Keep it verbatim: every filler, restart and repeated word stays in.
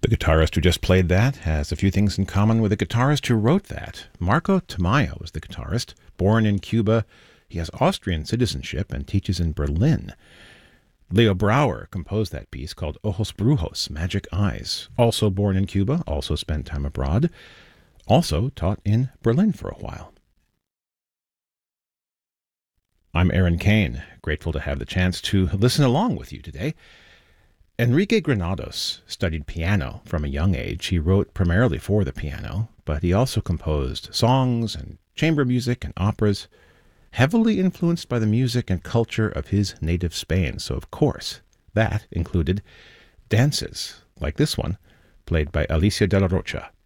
The guitarist who just played that has a few things in common with the guitarist who wrote that. Marco Tamayo is the guitarist. Born in Cuba, he has Austrian citizenship and teaches in Berlin. Leo Brouwer composed that piece called Ojos Brujos, Magic Eyes. Also born in Cuba, also spent time abroad. Also taught in Berlin for a while. I'm Aaron Kane, grateful to have the chance to listen along with you today. Enrique Granados studied piano from a young age. He wrote primarily for the piano, but he also composed songs and chamber music and operas, heavily influenced by the music and culture of his native Spain. So, of course, that included dances like this one, played by Alicia de la Rocha.